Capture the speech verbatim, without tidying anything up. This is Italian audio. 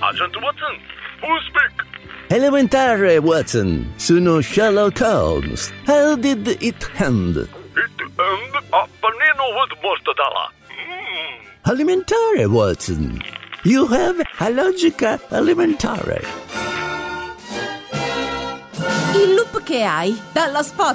Agent Watson, who speak? Elementare, Watson. Sono Sherlock Holmes. How did it end? It end a panino with mortadella. Mm. Elementare, Watson. You have a logica elementare. Il loop che hai, dalla Spot